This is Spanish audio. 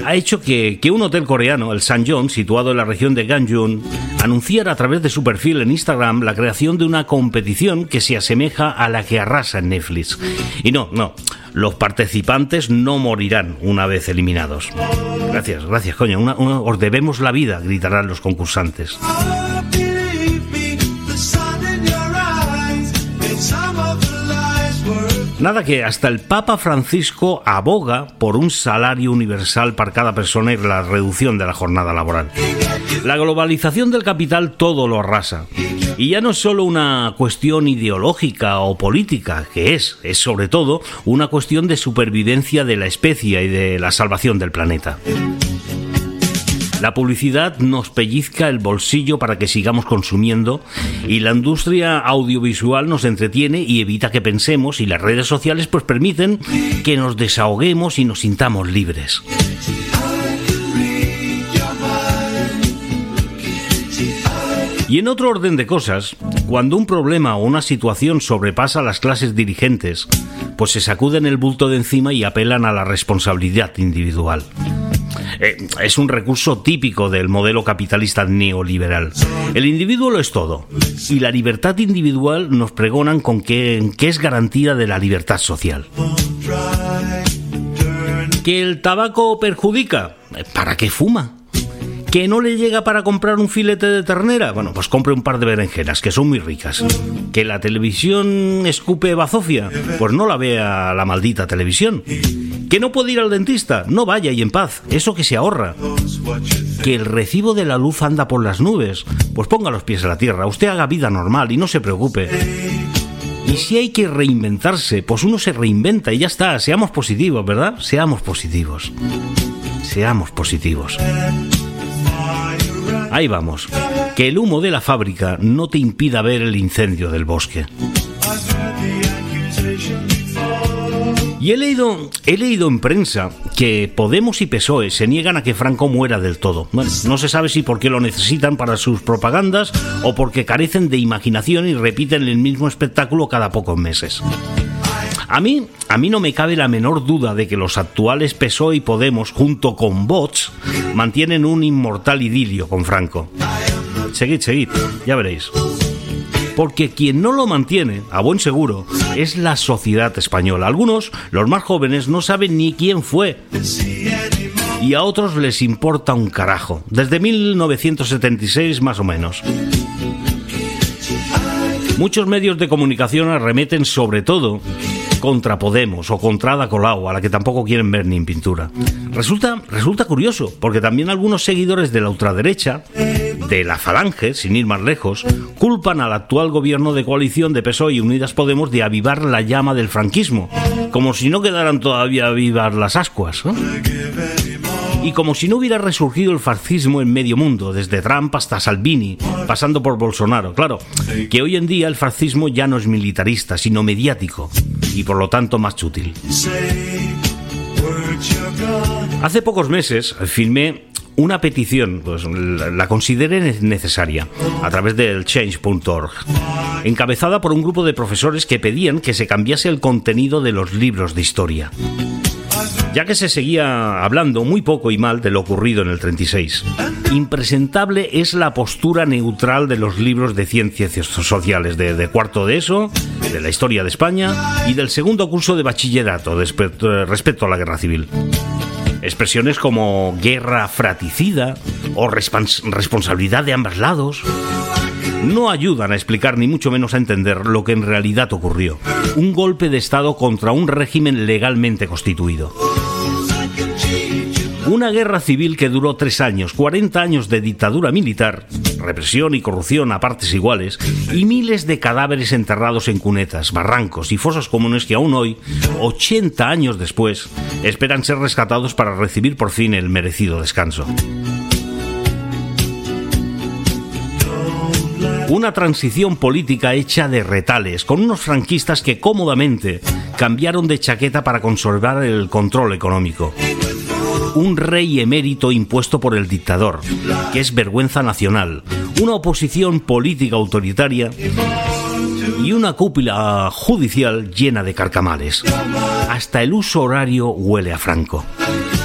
ha hecho que un hotel coreano, el St. John, situado en la región de Gangwon, anunciara a través de su perfil en Instagram la creación de una competición que se asemeja a la que arrasa en Netflix. Y no, los participantes no morirán una vez eliminados. Gracias, coño, os debemos la vida, gritarán los concursantes. Nada, que hasta el Papa Francisco aboga por un salario universal para cada persona y la reducción de la jornada laboral. La globalización del capital todo lo arrasa. Y ya no es solo una cuestión ideológica o política, que es sobre todo una cuestión de supervivencia de la especie y de la salvación del planeta. La publicidad nos pellizca el bolsillo para que sigamos consumiendo, y la industria audiovisual nos entretiene y evita que pensemos, y las redes sociales pues permiten que nos desahoguemos y nos sintamos libres. Y en otro orden de cosas, cuando un problema o una situación sobrepasa a las clases dirigentes, pues se sacuden el bulto de encima y apelan a la responsabilidad individual. Es un recurso típico del modelo capitalista neoliberal. El individuo lo es todo, y la libertad individual nos pregonan con que es garantía de la libertad social. ¿Que el tabaco perjudica? ¿Para qué fuma? ¿Que no le llega para comprar un filete de ternera? Bueno, pues compre un par de berenjenas, que son muy ricas. ¿Que la televisión escupe bazofia? Pues no la vea la maldita televisión. ¿Que no puede ir al dentista? No vaya y en paz, eso que se ahorra. ¿Que el recibo de la luz anda por las nubes? Pues ponga los pies a la tierra, usted haga vida normal y no se preocupe. Y si hay que reinventarse, pues uno se reinventa y ya está. Seamos positivos, ¿verdad? Seamos positivos. Ahí vamos. Que el humo de la fábrica no te impida ver el incendio del bosque. Y he leído en prensa que Podemos y PSOE se niegan a que Franco muera del todo. Bueno, no se sabe si porque lo necesitan para sus propagandas o porque carecen de imaginación y repiten el mismo espectáculo cada pocos meses. A mí no me cabe la menor duda de que los actuales PSOE y Podemos, junto con Vox, mantienen un inmortal idilio con Franco. Seguid, ya veréis. Porque quien no lo mantiene, a buen seguro, es la sociedad española. Algunos, los más jóvenes, no saben ni quién fue. Y a otros les importa un carajo. Desde 1976 más o menos. Muchos medios de comunicación arremeten sobre todo contra Podemos o contra Ada Colau, a la que tampoco quieren ver ni en pintura. Resulta curioso, porque también algunos seguidores de la ultraderecha, de la Falange, sin ir más lejos, culpan al actual gobierno de coalición de PSOE y Unidas Podemos de avivar la llama del franquismo, como si no quedaran todavía vivas las ascuas, ¿no? Y como si no hubiera resurgido el fascismo en medio mundo, desde Trump hasta Salvini, pasando por Bolsonaro. Claro, que hoy en día el fascismo ya no es militarista, sino mediático, y por lo tanto más útil. Hace pocos meses firmé una petición, pues la consideré necesaria, a través del change.org, encabezada por un grupo de profesores que pedían que se cambiase el contenido de los libros de historia, ya que se seguía hablando muy poco y mal de lo ocurrido en el 36. Impresentable es la postura neutral de los libros de ciencias sociales de cuarto de ESO, de la historia de España y del segundo curso de bachillerato respecto a la guerra civil. Expresiones como guerra fratricida o responsabilidad de ambos lados no ayudan a explicar ni mucho menos a entender lo que en realidad ocurrió. Un golpe de Estado contra un régimen legalmente constituido. Una guerra civil que duró 3 años, 40 años de dictadura militar, represión y corrupción a partes iguales, y miles de cadáveres enterrados en cunetas, barrancos y fosos comunes que aún hoy, 80 años después, esperan ser rescatados para recibir por fin el merecido descanso. Una transición política hecha de retales, con unos franquistas que cómodamente cambiaron de chaqueta para conservar el control económico. Un rey emérito impuesto por el dictador, que es vergüenza nacional, una oposición política autoritaria y una cúpula judicial llena de carcamales. Hasta el uso horario huele a Franco.